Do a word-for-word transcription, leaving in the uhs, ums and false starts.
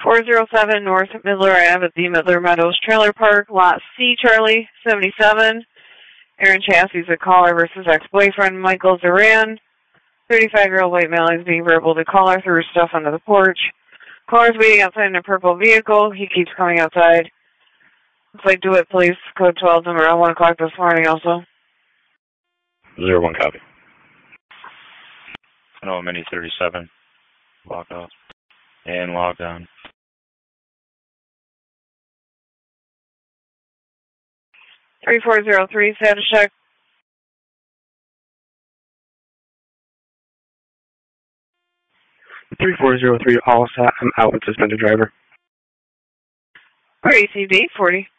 four oh seven North Midler Ave at the Midler Meadows Trailer Park, Lot C, Charlie, seventy-seven. Aaron Chassis, a caller versus ex-boyfriend, Michael Duran. thirty-five-year-old white male is being verbal to caller through stuff under the porch. Caller's waiting outside in a purple vehicle. He keeps coming outside. Looks like Do It Police, code twelve, them around one o'clock this morning also. Zero one copy. No, Mini thirty-seven. Log off. And log on. three four zero three, status check. three four zero three, all set. I'm out with suspended driver. R A C D, forty.